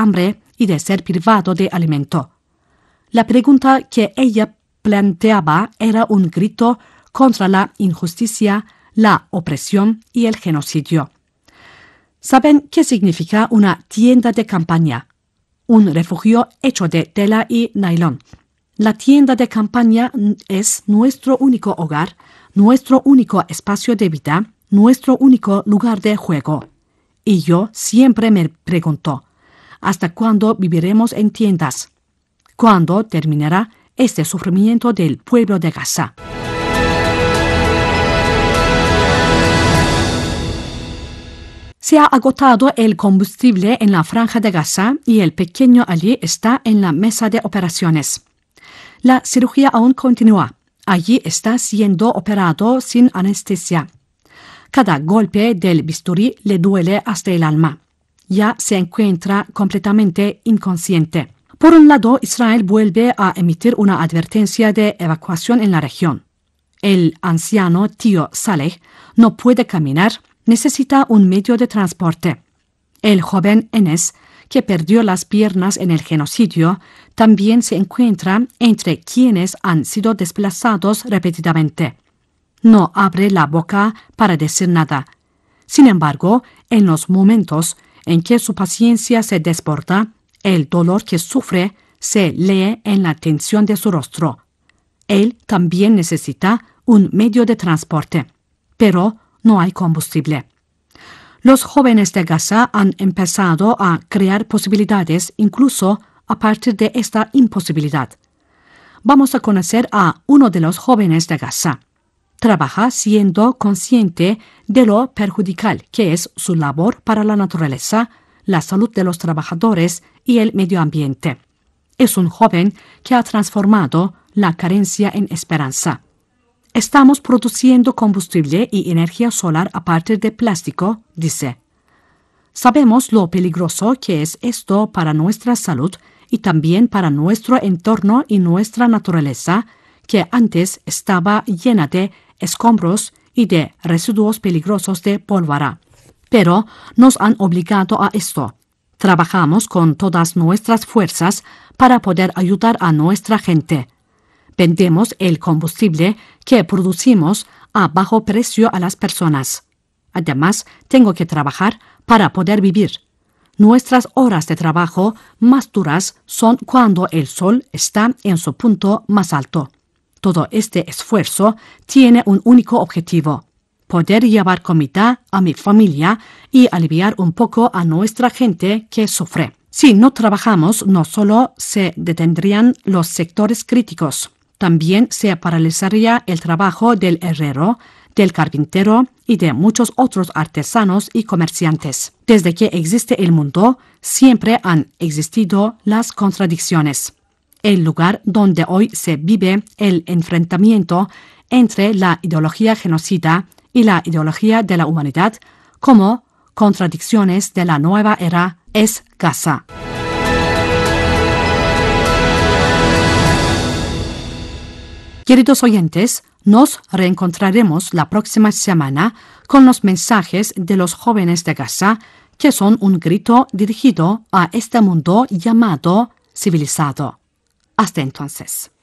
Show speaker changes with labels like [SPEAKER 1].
[SPEAKER 1] hambre y de ser privado de alimento. La pregunta que ella planteaba era un grito contra la injusticia, la opresión y el genocidio. ¿Saben qué significa una tienda de campaña? Un refugio hecho de tela y nylon. La tienda de campaña es nuestro único hogar, nuestro único espacio de vida, nuestro único lugar de juego. Y yo siempre me pregunto, ¿hasta cuándo viviremos en tiendas? ¿Cuándo terminará este sufrimiento del pueblo de Gaza? Se ha agotado el combustible en la franja de Gaza y el pequeño Ali está en la mesa de operaciones. La cirugía aún continúa. Allí está siendo operado sin anestesia. Cada golpe del bisturí le duele hasta el alma. Ya se encuentra completamente inconsciente. Por un lado, Israel vuelve a emitir una advertencia de evacuación en la región. El anciano tío Saleh no puede caminar, necesita un medio de transporte. El joven Enes, que perdió las piernas en el genocidio, también se encuentra entre quienes han sido desplazados repetidamente. No abre la boca para decir nada. Sin embargo, en los momentos en que su paciencia se desborda, el dolor que sufre se lee en la tensión de su rostro. Él también necesita un medio de transporte, pero no hay combustible. Los jóvenes de Gaza han empezado a crear posibilidades incluso a partir de esta imposibilidad. Vamos a conocer a uno de los jóvenes de Gaza. Trabaja siendo consciente de lo perjudicial que es su labor para la naturaleza, la salud de los trabajadores y el medio ambiente. Es un joven que ha transformado la carencia en esperanza. Estamos produciendo combustible y energía solar a partir de plástico, dice. Sabemos lo peligroso que es esto para nuestra salud y también para nuestro entorno y nuestra naturaleza, que antes estaba llena de escombros y de residuos peligrosos de pólvora. Pero nos han obligado a esto. Trabajamos con todas nuestras fuerzas para poder ayudar a nuestra gente. Vendemos el combustible que producimos a bajo precio a las personas. Además, tengo que trabajar para poder vivir. Nuestras horas de trabajo más duras son cuando el sol está en su punto más alto. Todo este esfuerzo tiene un único objetivo: poder llevar comida a mi familia y aliviar un poco a nuestra gente que sufre. Si no trabajamos, no solo se detendrían los sectores críticos, también se paralizaría el trabajo del herrero, del carpintero y de muchos otros artesanos y comerciantes. Desde que existe el mundo, siempre han existido las contradicciones. El lugar donde hoy se vive el enfrentamiento entre la ideología genocida y la ideología de la humanidad como contradicciones de la nueva era es Gaza. Queridos oyentes, nos reencontraremos la próxima semana con los mensajes de los jóvenes de Gaza, que son un grito dirigido a este mundo llamado civilizado. Hasta entonces.